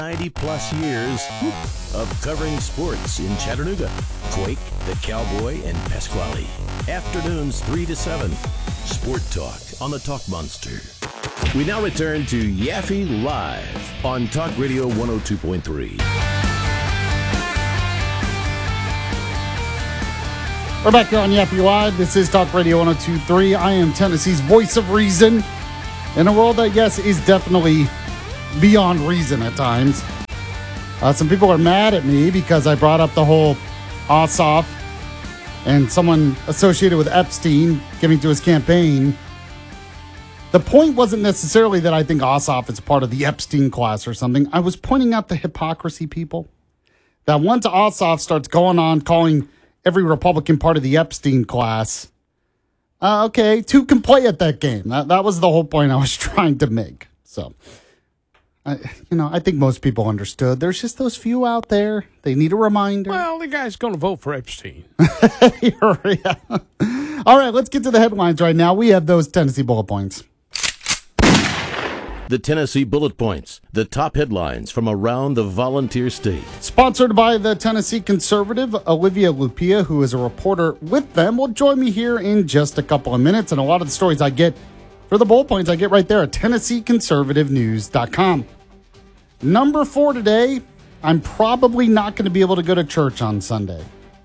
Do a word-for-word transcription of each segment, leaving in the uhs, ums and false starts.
ninety plus years of covering sports in Chattanooga, Quake, the Cowboy, and Pasquale. Afternoons three to seven. Sport Talk on the Talk Monster. We now return to Yaffe Live on Talk Radio one oh two point three. We're back here on Yaffe Live. This is Talk Radio one oh two point three. I am Tennessee's voice of reason in a world that, yes, is definitely beyond reason at times. Uh, some people are mad at me because I brought up the whole Ossoff and someone associated with Epstein giving to his campaign. The point wasn't necessarily that I think Ossoff is part of the Epstein class or something. I was pointing out the hypocrisy, people. That once Ossoff starts going on calling every Republican part of the Epstein class, uh, okay, two can play at that game. That, that was the whole point I was trying to make. So, I, you know, I think most people understood. There's just those few out there. They need a reminder. Well, the guy's going to vote for Epstein. Yeah. All right, let's get to the headlines right now. We have those Tennessee bullet points. The Tennessee Bullet Points, the top headlines from around the volunteer state. Sponsored by the Tennessee Conservative, Olivia Lupia, who is a reporter with them, will join me here in just a couple of minutes. And a lot of the stories I get for the bullet points I get right there at Tennessee Conservative News dot com. Number four today, I'm probably not going to be able to go to church on Sunday.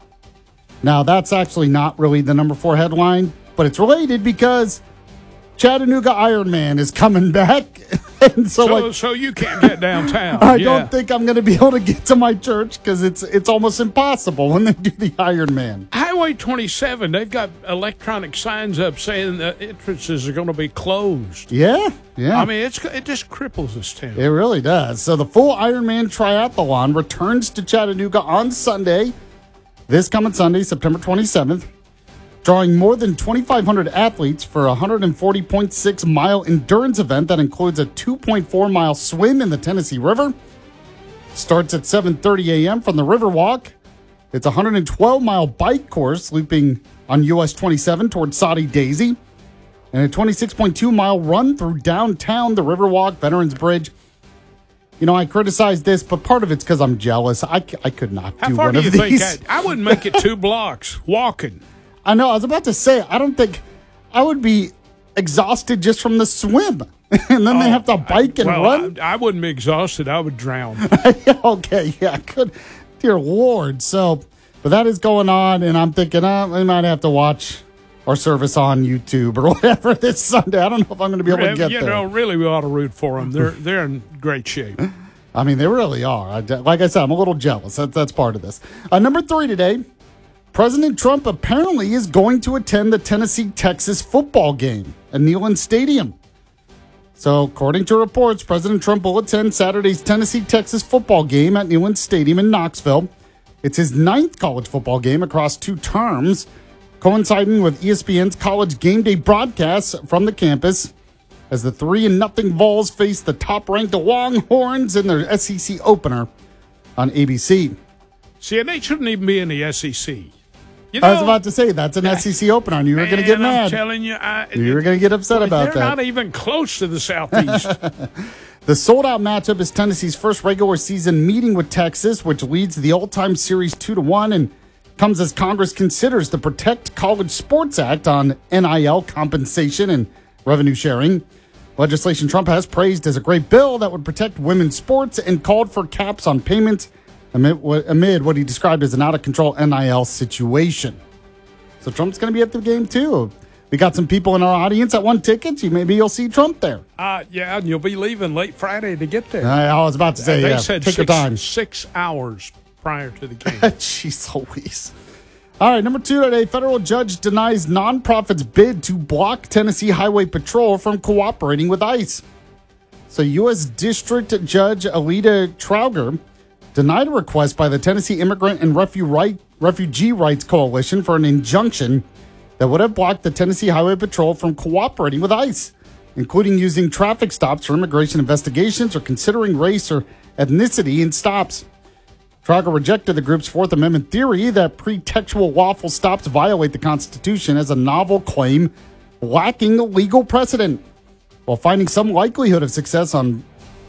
Now, that's actually not really the number four headline, but it's related because Chattanooga Ironman is coming back. and so, so, like, so you can't get downtown. I yeah. don't think I'm going to be able to get to my church because it's it's almost impossible when they do the Ironman. Highway twenty-seven, they've got electronic signs up saying the entrances are going to be closed. Yeah, yeah. I mean, it's it just cripples this town. It really does. So the full Ironman Triathlon returns to Chattanooga on Sunday, this coming Sunday, September twenty-seventh. Drawing more than twenty-five hundred athletes for a one hundred forty point six mile endurance event that includes a two point four mile swim in the Tennessee River. Starts at seven thirty a.m. from the Riverwalk. It's a one hundred twelve mile bike course looping on U S twenty-seven towards Soddy Daisy. And a twenty-six point two mile run through downtown, the Riverwalk, Veterans Bridge. You know, I criticize this, but part of it's because I'm jealous. I, I could not How do far one do of you these. think? I, I wouldn't make it two blocks walking. I know. I was about to say, I don't think I would be exhausted just from the swim. and then oh, they have to bike and well, run. I, I wouldn't be exhausted. I would drown. Okay, yeah, good. Dear Lord. So, but that is going on, and I'm thinking, uh, we might have to watch our service on YouTube or whatever this Sunday. I don't know if I'm going to be able to get you there. know, really, we ought to root for them. They're they're in great shape. I mean, they really are. I, like I said, I'm a little jealous. That, that's part of this. Uh, number three today. President Trump apparently is going to attend the Tennessee-Texas football game at Neyland Stadium. So, according to reports, President Trump will attend Saturday's Tennessee-Texas football game at Neyland Stadium in Knoxville. It's his ninth college football game across two terms, coinciding with E S P N's college game day broadcasts from the campus as the three and nothing Vols face the top-ranked Longhorns in their S E C opener on A B C. See, and they shouldn't even be in the S E C. You know, I was about to say, that's an S E C opener, and you were going to get mad. I'm telling you. I, you were going to get upset boy, about they're that. They're not even close to the Southeast. The sold-out matchup is Tennessee's first regular season meeting with Texas, which leads the all-time series two to one and comes as Congress considers the Protect College Sports Act on N I L compensation and revenue sharing. Legislation Trump has praised as a great bill that would protect women's sports and called for caps on payments amid what, amid what he described as an out-of-control N I L situation. So Trump's going to be at the game, too. We got some people in our audience that want tickets. You, maybe you'll see Trump there. Uh, yeah, and you'll be leaving late Friday to get there. I, I was about to say, they yeah, said take six, your time. Six hours prior to the game. Jeez Louise. All right, number two today, federal judge denies nonprofit's bid to block Tennessee Highway Patrol from cooperating with ICE. So U S District Judge Alita Trauger denied a request by the Tennessee Immigrant and Refugee Rights Coalition for an injunction that would have blocked the Tennessee Highway Patrol from cooperating with ICE, including using traffic stops for immigration investigations or considering race or ethnicity in stops. Trauger rejected the group's Fourth Amendment theory that pretextual lawful stops violate the Constitution as a novel claim lacking legal precedent, while finding some likelihood of success on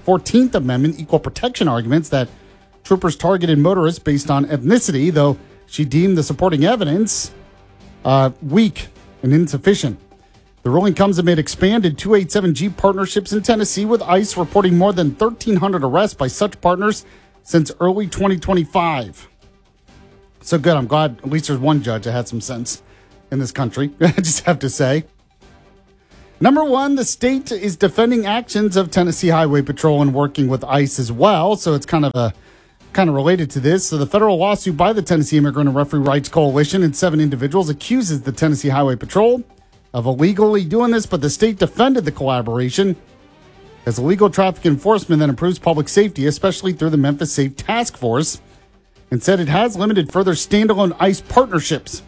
fourteenth Amendment equal protection arguments that troopers targeted motorists based on ethnicity, though she deemed the supporting evidence uh, weak and insufficient. The ruling comes amid expanded two eighty-seven G partnerships in Tennessee, with ICE reporting more than thirteen hundred arrests by such partners since early twenty twenty-five. So good. I'm glad at least there's one judge that had some sense in this country, I just have to say. Number one, the state is defending actions of Tennessee Highway Patrol and working with ICE as well. So it's kind of a kind of related to this. So the federal lawsuit by the Tennessee Immigrant and Referee Rights Coalition and seven individuals accuses the Tennessee Highway Patrol of illegally doing this, but the state defended the collaboration as illegal traffic enforcement that improves public safety, especially through the Memphis Safe Task Force, and said it has limited further standalone ICE partnerships.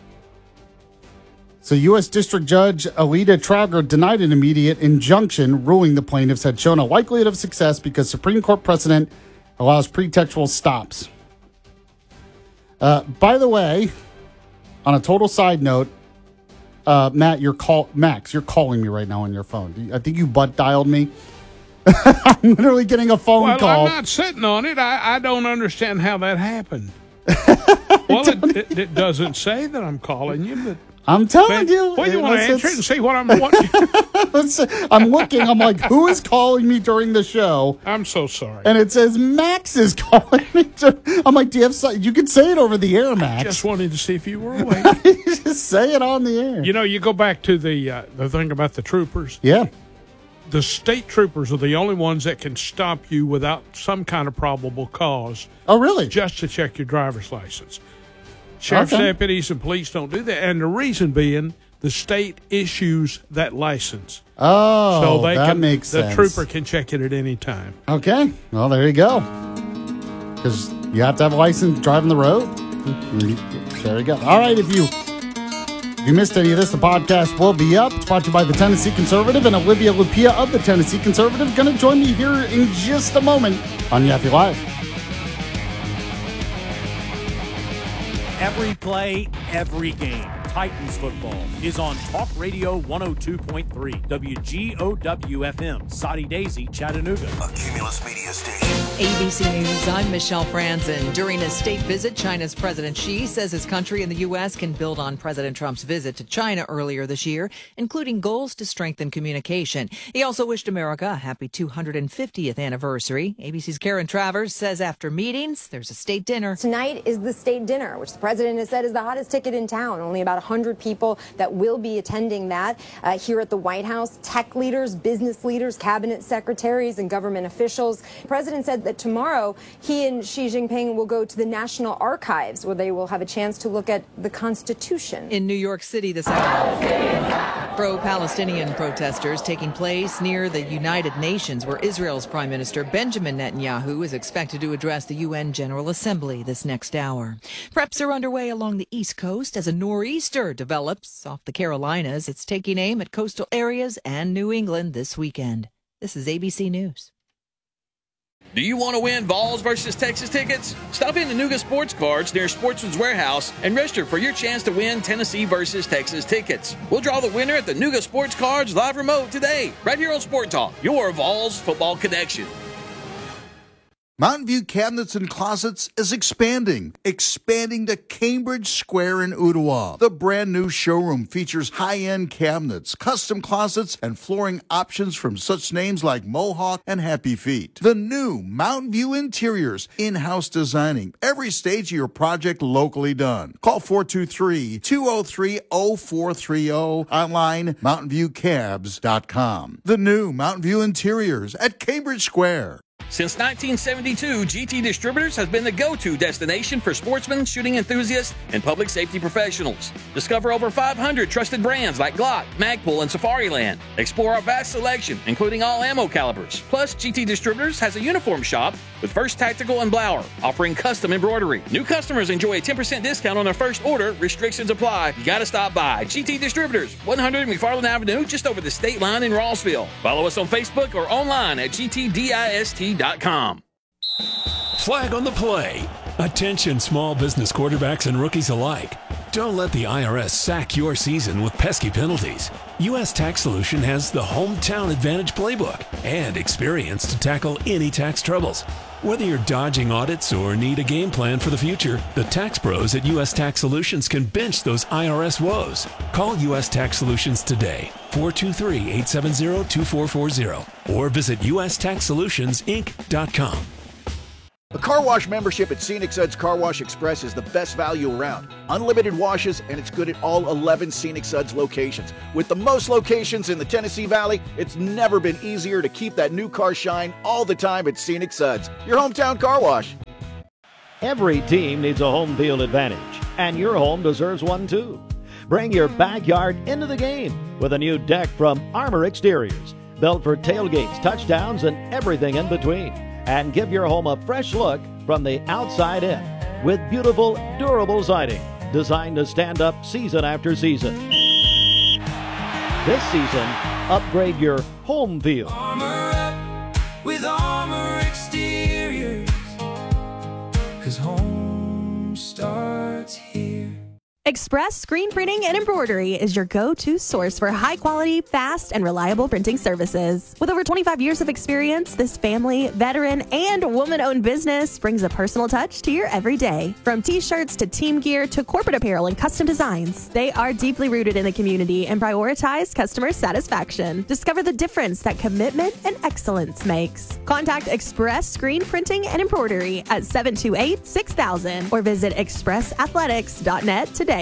So U S District Judge Alida Trauger denied an immediate injunction, ruling the plaintiffs had shown a likelihood of success because Supreme Court precedent allows pretextual stops. Uh, by the way, on a total side note, uh, Matt, you're call Max, you're calling me right now on your phone. I think you butt dialed me. I'm literally getting a phone well, call. I'm not sitting on it. I, I don't understand how that happened. Well, it, it, it doesn't say that I'm calling you, but I'm telling you. Well, you want to answer it and see what I'm wanting? I'm looking. I'm like, who is calling me during the show? I'm so sorry. And it says Max is calling me. To, I'm like, do you have some, you can say it over the air, Max. I just wanted to see if you were awake. Just say it on the air. You know, you go back to the uh, the thing about the troopers. Yeah. The state troopers are the only ones that can stop you without some kind of probable cause. Oh, really? Just to check your driver's license. Sheriff's okay. deputies and police don't do that. And the reason being, the state issues that license. Oh, so they that can, makes the sense. The trooper can check it at any time. Okay. Well, there you go. Because you have to have a license driving the road. There you go. All right, if you... If you missed any of this, the podcast will be up. It's brought to you by the Tennessee Conservative, and Olivia Lupia of the Tennessee Conservative going to join me here in just a moment on Yaffe Live. Every play, every game. Titans football is on Talk Radio one oh two point three, W G O W F M, Soddy Daisy, Chattanooga. A Cumulus Media Station. A B C News, I'm Michelle Franzen. During a state visit, China's President Xi says his country and the U S can build on President Trump's visit to China earlier this year, including goals to strengthen communication. He also wished America a happy two hundred fiftieth anniversary. A B C's Karen Travers says after meetings, there's a state dinner. Tonight is the state dinner, which the president has said is the hottest ticket in town. Only about one hundred people that will be attending that uh, here at the White House. Tech leaders, business leaders, cabinet secretaries, and government officials. The president said that tomorrow he and Xi Jinping will go to the National Archives, where they will have a chance to look at the Constitution. In New York City this afternoon, pro-Palestinian protesters taking place near the United Nations, where Israel's Prime Minister Benjamin Netanyahu is expected to address the U N General Assembly this next hour. Preps are underway along the East Coast as a nor'easter develops off the Carolinas. It's taking aim at coastal areas and New England this weekend. This is A B C News. Do you want to win Vols versus Texas tickets? Stop in to Nuga Sports Cards near Sportsman's Warehouse and register for your chance to win Tennessee versus Texas tickets. We'll draw the winner at the Nuga Sports Cards live remote today, right here on Sport Talk, your Vols football connection. Mountain View Cabinets and Closets is expanding, expanding to Cambridge Square in Ottawa. The brand new showroom features high-end cabinets, custom closets, and flooring options from such names like Mohawk and Happy Feet. The new Mountain View Interiors, in-house designing, every stage of your project locally done. Call four two three, two oh three, oh four three oh, online mountain view cabs dot com. The new Mountain View Interiors at Cambridge Square. Since nineteen seventy-two, G T Distributors has been the go-to destination for sportsmen, shooting enthusiasts, and public safety professionals. Discover over five hundred trusted brands like Glock, Magpul, and Safariland. Explore our vast selection, including all ammo calibers. Plus, G T Distributors has a uniform shop with First Tactical and Blower, offering custom embroidery. New customers enjoy a ten percent discount on their first order. Restrictions apply. You gotta stop by. G T Distributors, one hundred McFarland Avenue, just over the state line in Rossville. Follow us on Facebook or online at G T dist dot com. Flag on the play. Attention small business quarterbacks and rookies alike. Don't let the I R S sack your season with pesky penalties. U S Tax Solution has the Hometown Advantage Playbook and experience to tackle any tax troubles. Whether you're dodging audits or need a game plan for the future, the tax pros at U S Tax Solutions can bench those I R S woes. Call U S Tax Solutions today, four two three, eight seven zero, two four four zero, or visit U S tax solutions inc dot com. A car wash membership at Scenic Suds Car Wash Express is the best value around. Unlimited washes, and it's good at all eleven Scenic Suds locations. With the most locations in the Tennessee Valley, it's never been easier to keep that new car shine all the time at Scenic Suds, your hometown car wash. Every team needs a home field advantage, and your home deserves one too. Bring your backyard into the game with a new deck from Armor Exteriors, built for tailgates, touchdowns, and everything in between. And give your home a fresh look from the outside in with beautiful, durable siding designed to stand up season after season. This season, upgrade your home field. Armor up with Armor Exteriors, 'cause home starts here. Express Screen Printing and Embroidery is your go-to source for high-quality, fast, and reliable printing services. With over twenty-five years of experience, this family, veteran, and woman-owned business brings a personal touch to your everyday. From T-shirts to team gear to corporate apparel and custom designs, they are deeply rooted in the community and prioritize customer satisfaction. Discover the difference that commitment and excellence makes. Contact Express Screen Printing and Embroidery at seven two eight, six thousand or visit express athletics dot net today.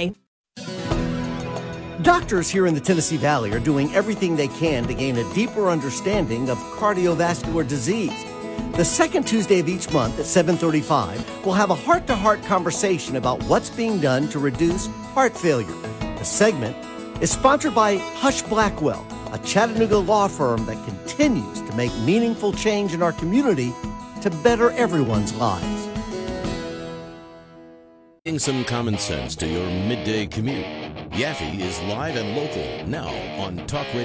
Doctors here in the Tennessee Valley are doing everything they can to gain a deeper understanding of cardiovascular disease. The second Tuesday of each month at seven thirty-five, we'll have a heart-to-heart conversation about what's being done to reduce heart failure. The segment is sponsored by Hush Blackwell, a Chattanooga law firm that continues to make meaningful change in our community to better everyone's lives. Bring some common sense to your midday commute. Yaffe is live and local now on Talk Radio.